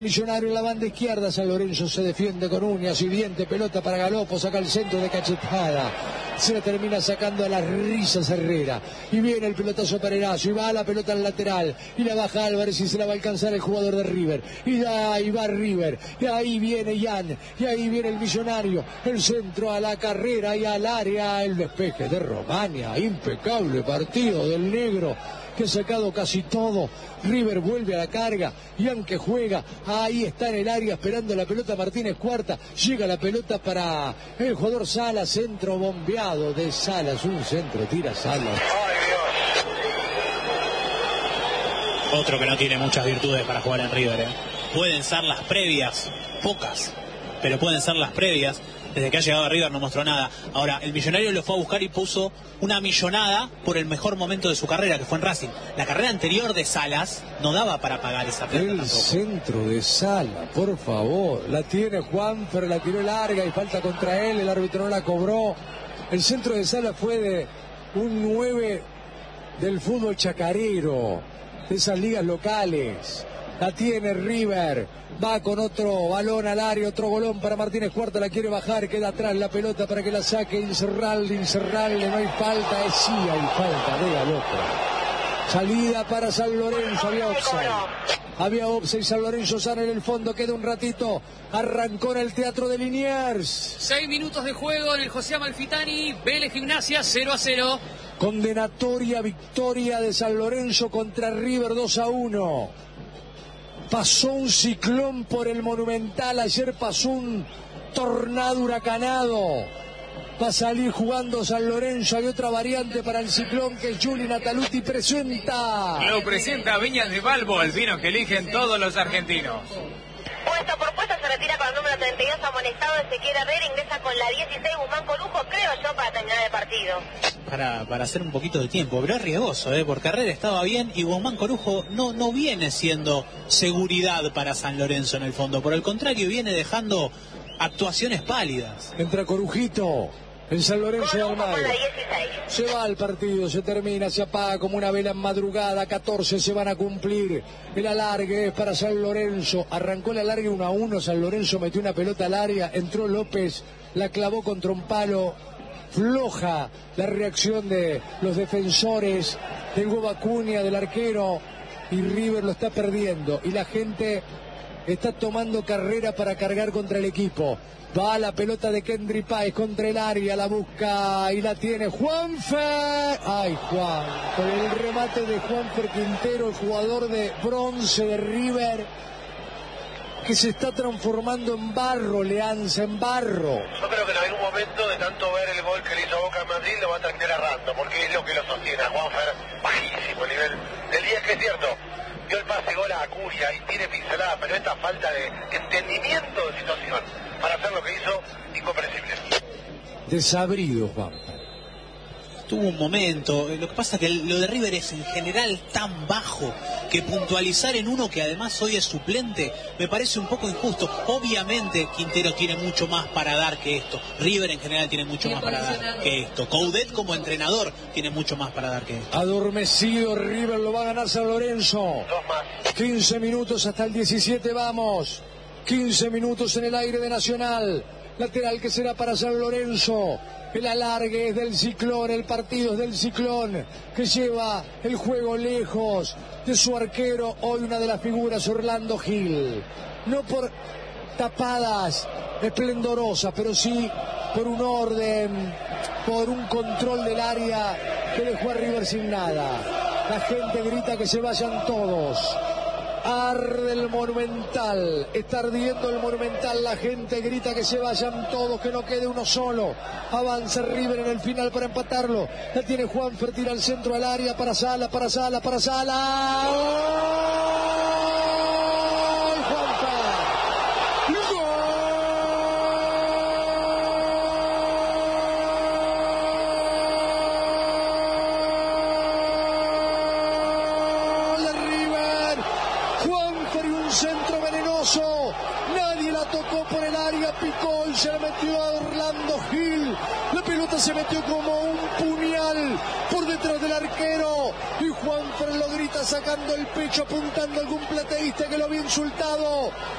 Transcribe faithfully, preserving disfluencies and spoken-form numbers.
Millonario en la banda izquierda, San Lorenzo se defiende con uñas y dientes, pelota para Galopo, saca el centro de cachetada, se la termina sacando a las risas Herrera, y viene el pelotazo para Erazo, y va la pelota al lateral, y la baja Álvarez y se la va a alcanzar el jugador de River, y ahí va River, y ahí viene Ian, y ahí viene el Millonario, el centro a la carrera y al área, el despeje de Romagna, impecable partido del negro, que ha sacado casi todo. River vuelve a la carga, Ian que juega, ahí está en el área esperando la pelota Martínez Cuarta, llega la pelota para el jugador Salas, centro bombeado de Salas, un centro tira Salas. Otro que no tiene muchas virtudes para jugar en River, ¿eh? Pueden ser las previas, pocas, pero pueden ser las previas. Desde que ha llegado a River no mostró nada. Ahora, el Millonario lo fue a buscar y puso una millonada por el mejor momento de su carrera, que fue en Racing. La carrera anterior de Salas no daba para pagar esa plata. El tampoco. Centro de Salas, por favor. La tiene Juanfer, la tiró larga y falta contra él, el árbitro no la cobró. El centro de Salas fue de un nueve del fútbol chacarero, de esas ligas locales. La tiene River, va con otro balón al área, otro golón para Martínez Cuarta, la quiere bajar, queda atrás la pelota para que la saque Incerralde, Incerralde, no hay falta, es sí hay falta de Galopo. Salida para San Lorenzo, había offside. Había offside, San Lorenzo sale en el fondo, queda un ratito, arrancó en el Teatro de Liniers. Seis minutos de juego en el José Amalfitani, Vélez Gimnasia cero a cero. Condenatoria victoria de San Lorenzo contra River dos a uno. Pasó un ciclón por el Monumental, ayer pasó un tornado huracanado. Va a salir jugando San Lorenzo, hay otra variante para el ciclón que Juli Nataluti presenta. Lo presenta Viñas de Balbo, el vino que eligen todos los argentinos. Puesto por puesto se retira con el número treinta y dos amonestado Ezequiel Herrera, ingresa con la dieciséis Guzmán Corujo, creo yo, para terminar el partido. Para, para hacer un poquito de tiempo, pero es riesgoso, ¿eh? Porque Herrera estaba bien y Guzmán Corujo no, no viene siendo seguridad para San Lorenzo en el fondo. Por el contrario, viene dejando actuaciones pálidas. Entra Corujito, el San Lorenzo de Almagro. Se va al partido, se termina, se apaga como una vela en madrugada. catorce se van a cumplir. El alargue es para San Lorenzo. Arrancó el alargue uno a uno. San Lorenzo metió una pelota al área. Entró López, la clavó contra un palo. Floja la reacción de los defensores, del Hugo Acuña, del arquero, y River lo está perdiendo. Y la gente está tomando carrera para cargar contra el equipo. Va la pelota de Kendry Páez contra el área, la busca y la tiene Juanfer. Ay, Juan, con el remate de Juanfer Quintero, el jugador de bronce de River, que se está transformando en barro, Leanza, en barro. Yo creo que en algún momento, de tanto ver el gol que le hizo Boca en Madrid, lo va a terminar errando, porque es lo que lo sostiene a Juanfer, bajísimo el nivel del día, que es cierto. Dio el pase gol a Acuña y tiene pincelada, pero esta falta de entendimiento de situación para hacer lo que hizo, incomprensible. Desabrido, Juan. Tuvo un momento, lo que pasa es que lo de River es en general tan bajo que puntualizar en uno que además hoy es suplente me parece un poco injusto. Obviamente Quintero tiene mucho más para dar que esto, River en general tiene mucho más para dar que esto, Coudet como entrenador tiene mucho más para dar que esto. Adormecido River, lo va a ganar San Lorenzo. quince minutos hasta el diecisiete, vamos. quince minutos en el aire de Nacional. Lateral que será para San Lorenzo. El alargue es del Ciclón, el partido es del Ciclón, que lleva el juego lejos de su arquero, hoy una de las figuras, Orlando Gil. No por tapadas esplendorosas, pero sí por un orden, por un control del área que dejó a River sin nada. La gente grita que se vayan todos. Arde el Monumental, está ardiendo el Monumental, la gente grita que se vayan todos, que no quede uno solo. Avanza River en el final para empatarlo. La tiene Juanfer, tira al centro al área para Sala, para Sala, para Sala. ¡Gol! Juanfer. ¡Gol de River! Juanfer y un centro venenoso. Nadie la tocó por el área, picó y se la metió a Orlando Gil. La pelota se metió como un puñal por detrás del arquero. Y Juanfer lo grita sacando el pecho, apuntando a algún plateísta que lo había insultado.